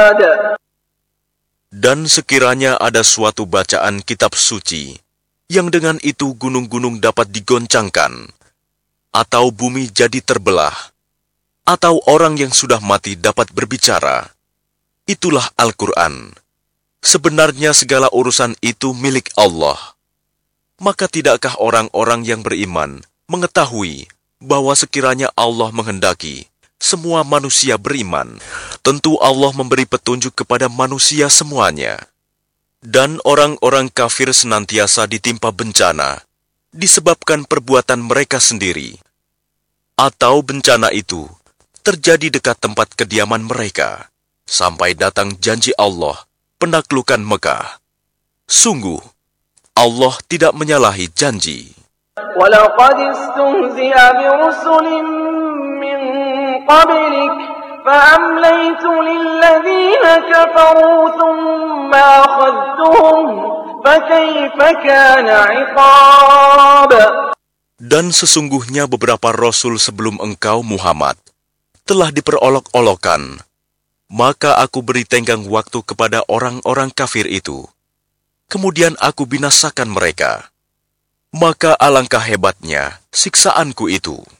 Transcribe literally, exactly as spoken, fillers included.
Dan sekiranya ada suatu bacaan kitab suci, yang dengan itu gunung-gunung dapat digoncangkan, atau bumi jadi terbelah, atau orang yang sudah mati dapat berbicara, itulah Al-Quran. Sebenarnya segala urusan itu milik Allah. Maka tidakkah orang-orang yang beriman mengetahui bahwa sekiranya Allah menghendaki semua manusia beriman, tentu Allah memberi petunjuk kepada manusia semuanya. Dan orang-orang kafir senantiasa ditimpa bencana disebabkan perbuatan mereka sendiri, atau bencana itu terjadi dekat tempat kediaman mereka, sampai datang janji Allah penaklukan Mekah. Sungguh, Allah tidak menyalahi janji. وَلَقَدِ اسْتُهْزِئَ بِرُسُلٍ مِّن قَبْلِكَ فَأَمْلَيْتُ لِلَّذِينَ كَفَرُوا ثُمَّ أَخَذْتُهُمْ فَكَيْفَ كَانَ عِقَابِ. Dan sesungguhnya beberapa rasul sebelum engkau Muhammad telah diperolok-olokkan, maka aku beri tenggang waktu kepada orang-orang kafir itu. Kemudian aku binasakan mereka. Maka alangkah hebatnya siksaanku itu.